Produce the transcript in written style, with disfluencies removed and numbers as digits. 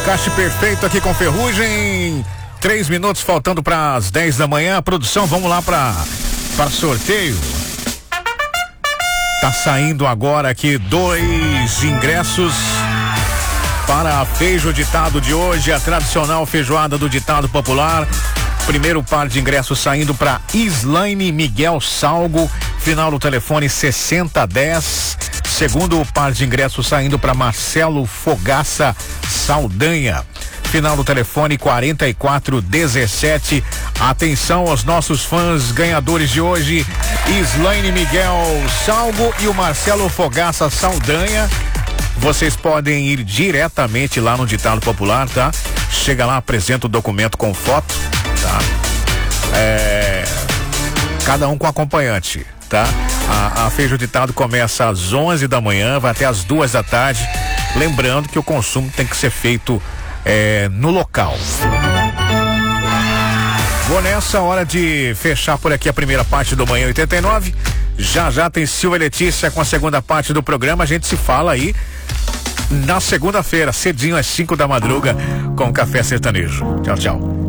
Encaixe perfeito aqui com Ferrugem. 3 minutos faltando para as 10 da manhã. Produção, vamos lá para sorteio. Tá saindo agora aqui 2 ingressos para a Feijo Ditado de hoje, a tradicional feijoada do ditado popular. Primeiro par de ingressos saindo para Islaine Miguel Salgo, final do telefone 6010. Segundo par de ingressos saindo para Marcelo Fogaça Saldanha, final do telefone 4417. Atenção aos nossos fãs ganhadores de hoje, Islaine Miguel Salgo e o Marcelo Fogaça Saldanha. Vocês podem ir diretamente lá no Ditado Popular, tá? Chega lá, apresenta o documento com foto, tá? Cada um com acompanhante, tá? A Feijo Ditado começa às 11 da manhã, vai até às 2 da tarde. Lembrando que o consumo tem que ser feito no local. Vou nessa hora de fechar por aqui a primeira parte do Manhã 89. Já tem Silvia e Letícia com a segunda parte do programa. A gente se fala aí na segunda-feira, cedinho às 5 da madruga, com Café Sertanejo. Tchau, tchau.